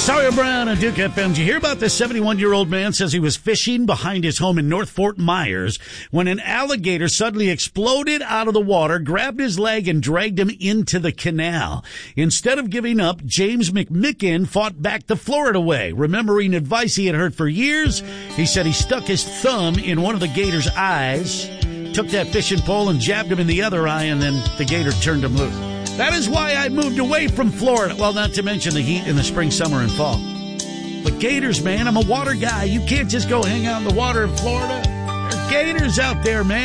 Sawyer Brown and Duke FM. Did you hear about this 71-year-old man says he was fishing behind his home in North Fort Myers when an alligator suddenly exploded out of the water, grabbed his leg, and dragged him into the canal. Instead of giving up, James McMicken fought back the Florida way. Remembering advice he had heard for years, he said he stuck his thumb in one of the gator's eyes, took that fishing pole and jabbed him in the other eye, and then the gator turned him loose. That is why I moved away from Florida. Well, not to mention the heat in the spring, summer, and fall. But gators, man, I'm a water guy. You can't just go hang out in the water in Florida. There are gators out there, man.